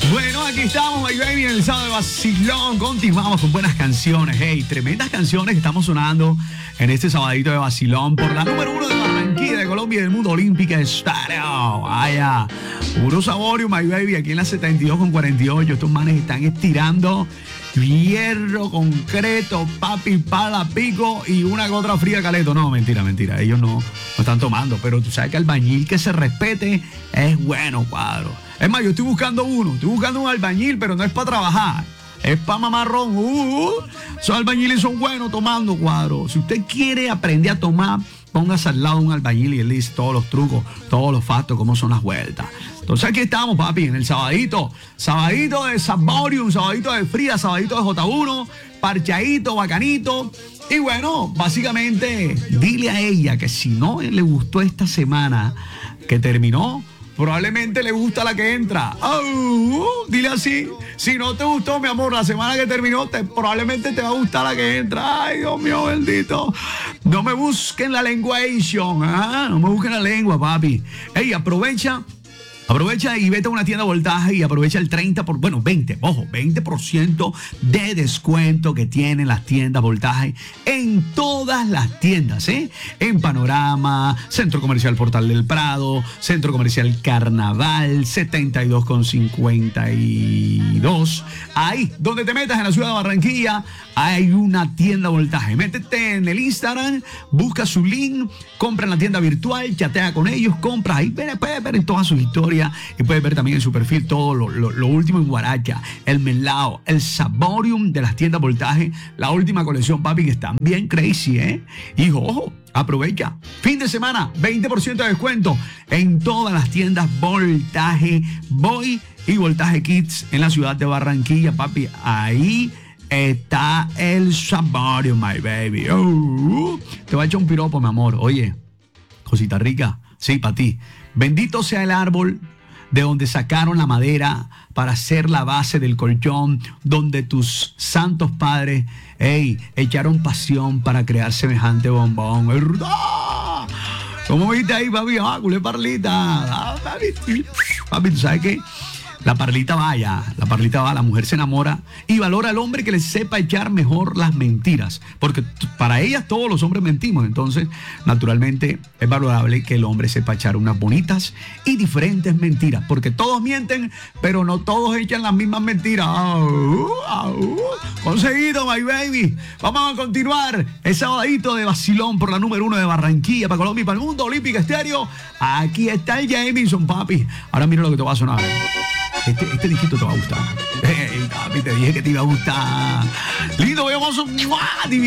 Bueno, aquí estamos, my baby, en el sábado de vacilón. Continuamos con buenas canciones. Hey, tremendas canciones que estamos sonando en este sabadito de vacilón por la número 1 de Barranquilla, de Colombia y del mundo, Olímpica Estéreo. Vaya, puro saborio, my baby, aquí en la 72 con 48. Estos manes están estirando hierro, concreto, papi, pala, pico y una que otra fría caleto. No, mentira. Ellos no están tomando, pero tú sabes que albañil que se respete es bueno, cuadro. Es más, yo estoy buscando un albañil, pero no es para trabajar, es para mamarrón. Esos albañiles son buenos tomando, cuadro. Si usted quiere aprender a tomar, póngase al lado de un albañil y él dice todos los trucos, todos los factos, cómo son las vueltas. Entonces aquí estamos, papi, en el sabadito de Saborium, sabadito de Fría, sabadito de J1, parchadito, bacanito. Y bueno, básicamente, dile a ella que si no le gustó esta semana que terminó, probablemente le gusta la que entra. Dile así. Si no te gustó, mi amor, la semana que terminó, probablemente te va a gustar la que entra. Ay, Dios mío, bendito. No me busquen la lenguation. No me busquen la lengua, papi. Ey, aprovecha y vete a una tienda Voltaje y aprovecha el 20% de descuento que tienen las tiendas Voltaje en todas las tiendas, en Panorama, Centro Comercial Portal del Prado, Centro Comercial Carnaval, 72 con 52. Ahí, donde te metas en la ciudad de Barranquilla, hay una tienda Voltaje. Métete en el Instagram, busca su link, compra en la tienda virtual, chatea con ellos, compra ahí, puedes ver en todas sus historias y puedes ver también en su perfil todo lo último en Guaracha, el melao, el saborium de las tiendas Voltaje, la última colección, papi, que están bien crazy, Hijo, ojo, aprovecha. Fin de semana, 20% de descuento en todas las tiendas Voltaje Boy y Voltaje Kids en la ciudad de Barranquilla, papi. Ahí está el saborium, my baby. Te va a echar un piropo, mi amor. Oye, cosita rica, sí, para ti. Bendito sea el árbol de donde sacaron la madera para hacer la base del colchón, donde tus santos padres, echaron pasión para crear semejante bombón. ¿Verdad? ¿Cómo viste ahí, papi? Culé parlita. Papi, ¿tú sabes qué? La parlita va, la mujer se enamora y valora al hombre que le sepa echar mejor las mentiras, porque para ellas todos los hombres mentimos, entonces naturalmente es valorable que el hombre sepa echar unas bonitas y diferentes mentiras, porque todos mienten, pero no todos echan las mismas mentiras. Conseguido, my baby. Vamos a continuar el sabadito de vacilón por la número 1 de Barranquilla, para Colombia y para el mundo, Olímpica Estéreo. Aquí está el Jamison, papi. Ahora mira lo que te va a sonar. Este disquito te va a gustar. Papi, te dije que te iba a gustar. Lindo, vamos a